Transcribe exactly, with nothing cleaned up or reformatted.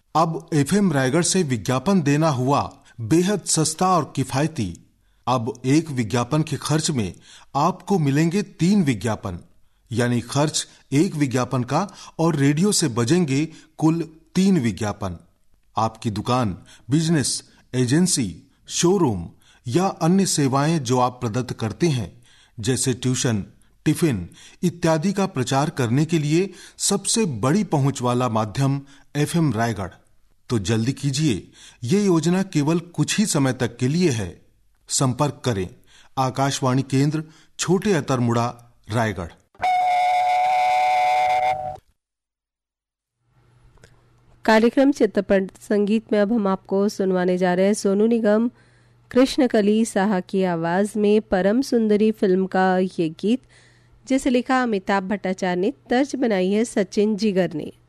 अब एफएम रायगढ़ से विज्ञापन देना हुआ बेहद सस्ता और किफायती। अब एक विज्ञापन के खर्च में आपको मिलेंगे तीन विज्ञापन, यानी खर्च एक विज्ञापन का और रेडियो से बजेंगे कुल तीन विज्ञापन। आपकी दुकान, बिजनेस, एजेंसी, शोरूम या अन्य सेवाएं जो आप प्रदत्त करते हैं, जैसे ट्यूशन, टिफिन इत्यादि का प्रचार करने के लिए सबसे बड़ी पहुंच वाला माध्यम एफएम रायगढ़। तो जल्दी कीजिए, ये योजना केवल कुछ ही समय तक के लिए है। संपर्क करें आकाशवाणी केंद्र, छोटे अतरमुड़ा, रायगढ़। कार्यक्रम चित्रपट संगीत में अब हम आपको सुनवाने जा रहे हैं सोनू निगम, कृष्णकली साहा की आवाज में परम सुंदरी फिल्म का ये गीत, जिसे लिखा अमिताभ भट्टाचार्य ने, तर्ज बनाई है सचिन जिगर ने।